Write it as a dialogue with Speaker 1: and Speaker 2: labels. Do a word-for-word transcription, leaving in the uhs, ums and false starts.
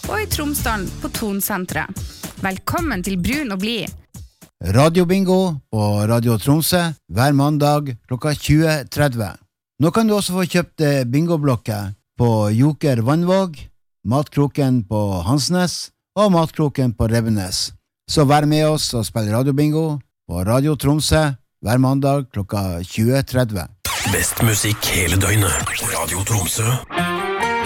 Speaker 1: og i Tromsdalen på Tonsenteret. Velkommen til Brun og Blid.
Speaker 2: Radiobingo på Radio Tromsø hver mandag klokka tjue tretti. Nå kan du også få kjøpt bingoblokker på Joker Vannvåg, Matkroken på Hansnes og Matkroken på Revenes. Så vær med oss og spill radiobingo på Radio Tromsø hver mandag klokka tjue tretti.
Speaker 3: Best musikk hele døgnet. Radio Tromsø.